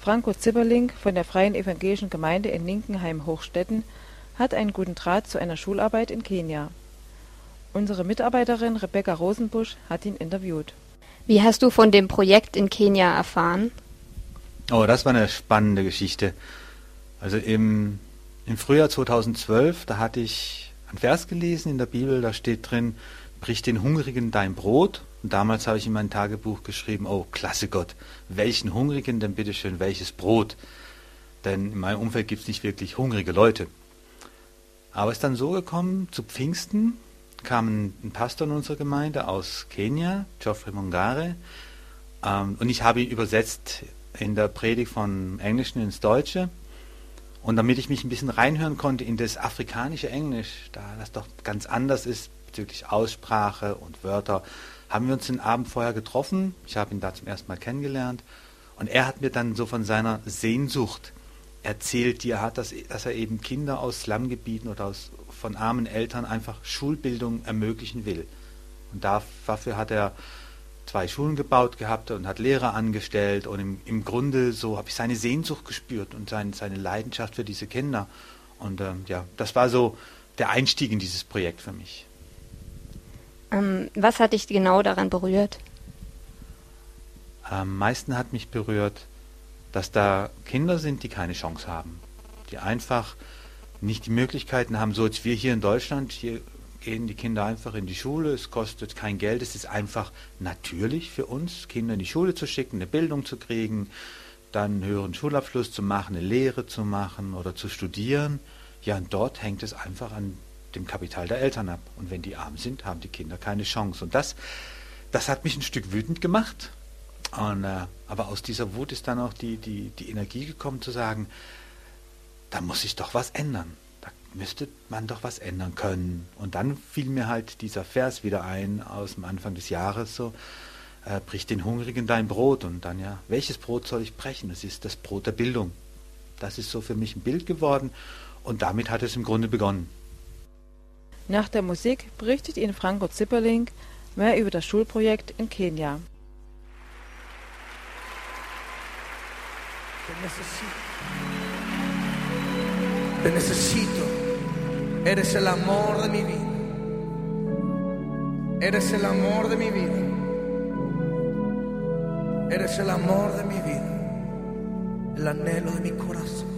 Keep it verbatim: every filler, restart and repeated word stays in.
Franco Zipperling von der Freien Evangelischen Gemeinde in Linkenheim-Hochstetten hat einen guten Draht zu einer Schularbeit in Kenia. Unsere Mitarbeiterin Rebecca Rosenbusch hat ihn interviewt. Wie hast du von dem Projekt in Kenia erfahren? Oh, das war eine spannende Geschichte. Also im, im Frühjahr zweitausendzwölf, da hatte ich einen Vers gelesen in der Bibel, da steht drin, brich den Hungrigen dein Brot. Und damals habe ich in mein Tagebuch geschrieben, oh, klasse Gott, welchen Hungrigen denn bitteschön, welches Brot? Denn in meinem Umfeld gibt es nicht wirklich hungrige Leute. Aber es ist dann so gekommen, zu Pfingsten kam ein, ein Pastor in unserer Gemeinde aus Kenia, Geoffrey Mongare, ähm, und ich habe ihn übersetzt in der Predigt vom Englischen ins Deutsche. Und damit ich mich ein bisschen reinhören konnte in das afrikanische Englisch, da das doch ganz anders ist bezüglich Aussprache und Wörter, haben wir uns den Abend vorher getroffen. Ich habe ihn da zum ersten Mal kennengelernt. Und er hat mir dann so von seiner Sehnsucht erzählt, die er hat, dass, dass er eben Kinder aus Slumgebieten oder aus, von armen Eltern einfach Schulbildung ermöglichen will. Und dafür hat er zwei Schulen gebaut gehabt und hat Lehrer angestellt. Und im, im Grunde so habe ich seine Sehnsucht gespürt und sein, seine Leidenschaft für diese Kinder. Und ähm, ja, das war so der Einstieg in dieses Projekt für mich. Ähm, was hat dich genau daran berührt? Am meisten hat mich berührt, dass da Kinder sind, die keine Chance haben, die einfach nicht die Möglichkeiten haben, so als wir hier in Deutschland, hier gehen die Kinder einfach in die Schule, es kostet kein Geld, es ist einfach natürlich für uns, Kinder in die Schule zu schicken, eine Bildung zu kriegen, dann einen höheren Schulabschluss zu machen, eine Lehre zu machen oder zu studieren. Ja, und dort hängt es einfach an dem Kapital der Eltern ab. Und wenn die arm sind, haben die Kinder keine Chance. Und das, das hat mich ein Stück wütend gemacht. Und, äh, aber aus dieser Wut ist dann auch die, die, die Energie gekommen zu sagen, da muss sich doch was ändern. Da müsste man doch was ändern können. Und dann fiel mir halt dieser Vers wieder ein aus dem Anfang des Jahres, so, äh, brich den Hungrigen dein Brot. Und dann, ja, welches Brot soll ich brechen? Das ist das Brot der Bildung. Das ist so für mich ein Bild geworden. Und damit hat es im Grunde begonnen. Nach der Musik berichtet Ihnen Franco Zipperling mehr über das Schulprojekt in Kenia. Te necesito, eres el amor de mi vida, eres el amor de mi vida, eres el amor de mi vida, el anhelo de mi corazón.